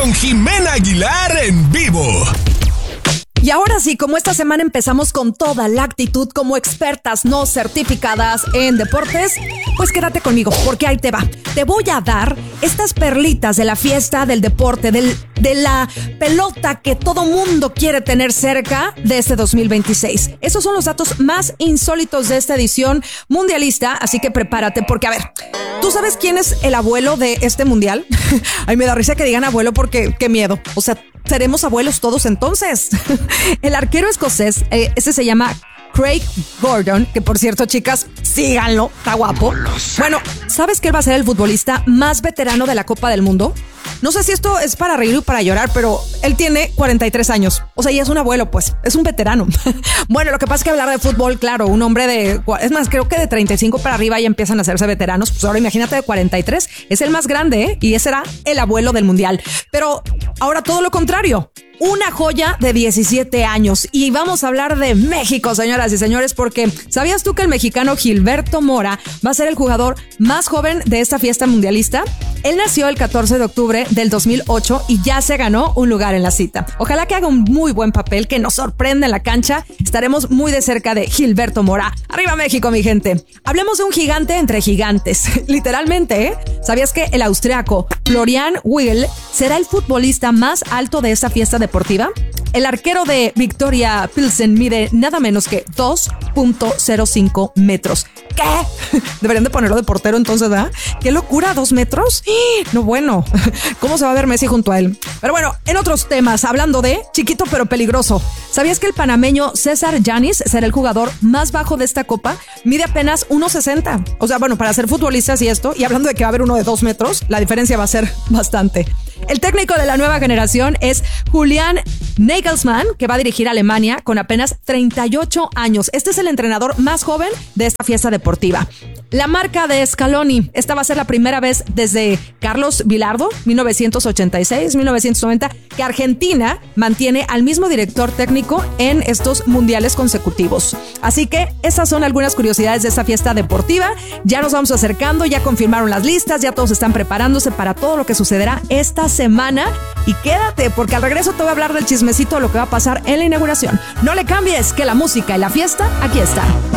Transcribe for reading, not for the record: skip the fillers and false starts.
con Jimena Aguilar en vivo. Y ahora sí, como esta semana empezamos con toda la actitud como expertas no certificadas en deportes, pues quédate conmigo porque ahí te va. Te voy a dar estas perlitas de la fiesta del deporte, de la pelota que todo mundo quiere tener cerca de este 2026. Esos son los datos más insólitos de esta edición mundialista, así que prepárate porque, a ver, ¿tú sabes quién es el abuelo de este mundial? Ay, me da risa que digan abuelo porque qué miedo. O sea, ¿seremos abuelos todos entonces? El arquero escocés, ese se llama Craig Gordon, que por cierto, chicas, síganlo, está guapo. Bueno, ¿sabes que él va a ser el futbolista más veterano de la Copa del Mundo? No sé si esto es para reír o para llorar, pero él tiene 43 años. O sea, ya es un abuelo, pues, es un veterano. Bueno, lo que pasa es que hablar de fútbol, claro, un hombre es más, creo que de 35 para arriba ya empiezan a hacerse veteranos. Pues ahora imagínate de 43, es el más grande, ¿eh? Y ese será el abuelo del mundial. Pero ahora todo lo contrario. Una joya de 17 años. Y vamos a hablar de México, señoras y señores, porque ¿sabías tú que el mexicano Gilberto Mora va a ser el jugador más joven de esta fiesta mundialista? Él nació el 14 de octubre del 2008 y ya se ganó un lugar en la cita. Ojalá que haga un muy buen papel, que nos sorprenda en la cancha. Estaremos muy de cerca de Gilberto Mora. ¡Arriba México, mi gente! Hablemos de un gigante entre gigantes. Literalmente, ¿eh? ¿Sabías que el austriaco Florian Will será el futbolista más alto de esta fiesta deportiva? El arquero de Victoria Pilsen mide nada menos que 2.05 metros. ¿Qué? Deberían de ponerlo de portero entonces, ¿verdad? ¡Qué locura! ¿2 metros? No, bueno. ¿Cómo se va a ver Messi junto a él? Pero bueno, en otros temas, hablando de chiquito pero peligroso. ¿Sabías que el panameño César Yanis será el jugador más bajo de esta copa? Mide apenas 1.60. O sea, bueno, para ser futbolistas y esto, y hablando de que va a haber uno de 2 metros, la diferencia va a ser bastante. El técnico de la nueva generación es Julian Nagelsmann, que va a dirigir a Alemania con apenas 38 años. Este es el entrenador más joven de esta fiesta deportiva. La marca de Scaloni, esta va a ser la primera vez desde Carlos Bilardo, 1986-1990, que Argentina mantiene al mismo director técnico en estos mundiales consecutivos. Así que esas son algunas curiosidades de esta fiesta deportiva. Ya nos vamos acercando, ya confirmaron las listas, ya todos están preparándose para todo lo que sucederá esta semana. Y quédate, porque al regreso te voy a hablar del chismecito de lo que va a pasar en la inauguración. No le cambies, que la música y la fiesta aquí está.